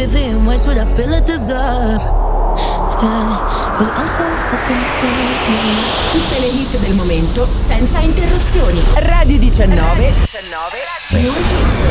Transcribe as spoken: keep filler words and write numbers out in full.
Vivian Westwood, I feel I deserve. Yeah, cause I'm so fucking fake. Tutte le hit del momento senza interruzioni. Radio diciannove. Music